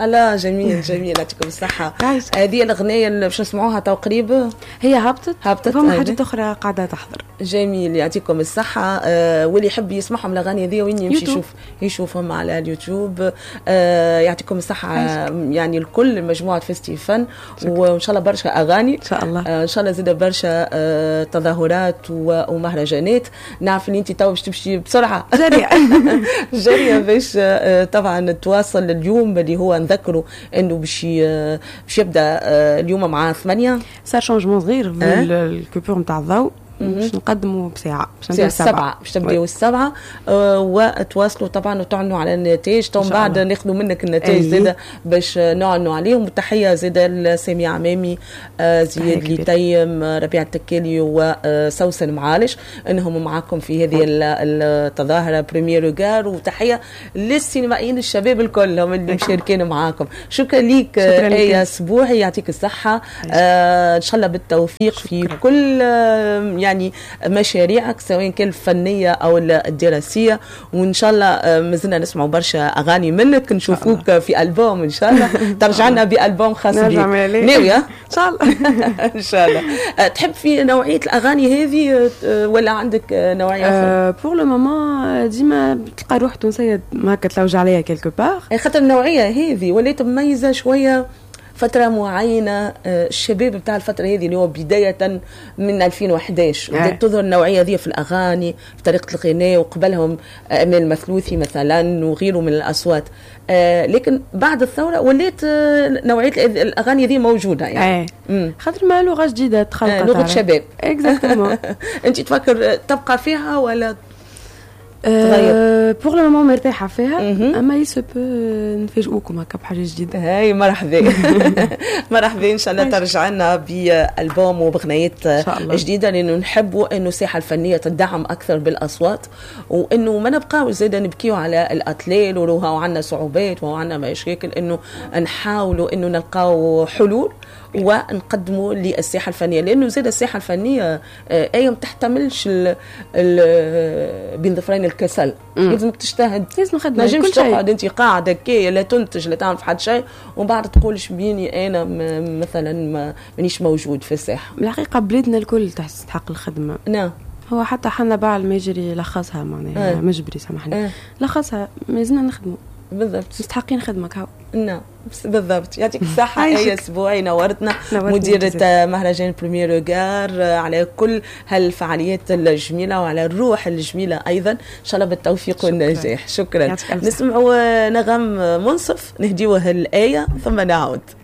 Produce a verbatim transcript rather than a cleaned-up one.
الله جميل جميل يعطيكم الصحة. هذه الأغنية اللي باش نسمعوها تو قريب هي هبطت هبطت فما حاجات أخرى قاعدة تحضر. جميل يعطيكم الصحة. آه واللي يحب يسمعهم الأغاني هذه وين يمشي يشوف يشوفهم على اليوتيوب. آه يعطيكم الصحة يعني الكل مجموعة فيستيفان وإن شاء الله برشا أغاني إن شاء الله آه إن شاء الله زيد برشا آه تظاهرات ومهرجانات. نعرف إن أنت تو باش تمشي بسرعة جريئة جريئة باش آه طبعا تواصل اليوم اللي هو نذكره إنه باش باش يبدأ آه اليوم مع ثمانية. صار شونجمون صغير في الكوبور نتاع الضوء باش نقدموا بساعة باش نبداو السبعة باش تبداو السبعة آه وتواصلوا طبعا وتعلنوا على النتائج تو بعد ناخذوا منك النتائج زيادة باش نعلنوا عليهم. وتحية زيادة لسامي عمامي آه زياد ليتيم ربيع التكالي وسوسن معالش انهم معاكم في هذه التظاهرة بريمير روغار. وتحية للسينمائيين الشباب الكل هم اللي مشاركين معاكم. شكرا ليك آية سبوعي يعطيك الصحة آه ان شاء الله بالتوفيق في كل آه يعني مشاريعك سواء كان الفنية أو الدراسية. وإن شاء الله مازلنا نسمعوا برشا أغاني منك نشوفوك في ألبوم إن شاء الله ترجع لنا بألبوم خاص بيك ناوية إن شاء الله إن شاء الله. تحب في نوعية الأغاني هذه ولا عندك نوعية أخرى؟ بور لو مومون ديما تلقى روح تونسية ما هكا تلوج عليها كيلكو بار خاطر النوعية هذه وليت مميزة شوية فترة معينة. الشباب بتاع الفترة هذه اللي هو بداية من ألفين وإحدى عشر بدأت تظهر النوعية هذه في الأغاني في طريقة الغناء وقبلهم أمين المثلوثي مثلا وغيره من الأصوات. لكن بعد الثورة وليت نوعية الأغاني هذه موجودة يعني خاطر ما لغة جديدة تخلقت لغة شباب اكزاكتومون. أنت تفكر تبقى فيها ولا أه بور لو مومون مرتاحه فيها اما يسو بو نفاجئوكم هكا بحاجه جديده. هاي مرحبا مرحبا ان شاء الله ترجع لنا بالبوم وبغنيات جديده لانه نحبوا انه الساحه الفنيه تدعم اكثر بالاصوات وانه ما نبقاوش زاده نبكيو على الاطلال وروها عندنا صعوبات وعندنا مشاكل انه نحاولوا انه نلقاو حلول ونقدموا للساحه الفنيه لانه زاد الساحه الفنيه اي ما تحتملش بين ظفرين الكسل. لازمك تجتهد لازم خدمه ما نجمش تقعد انت قاعده كي لا تنتج لا تعمل في حد شيء ومن بعد تقول شبيني انا مثلا ما مانيش موجود في الساحه. بالحقيقه بلادنا الكل تستحق الخدمه. نعم هو حتى حنا بعد ما يجري لخصها معناها آه. مجبري سامحني آه. لخصها مازلنا نخدموا بالضبط مستحقين خدمك هاو. نعم بالضبط يعطيك الصحة. أي أسبوعي نورتنا مديرة مهرجان بريمير روغار على كل هالفعاليات الجميلة وعلى الروح الجميلة أيضا إن شاء الله بالتوفيق والنجاح. شكرا. نسمعوا نغم منصف نهديوه الآية ثم نعود.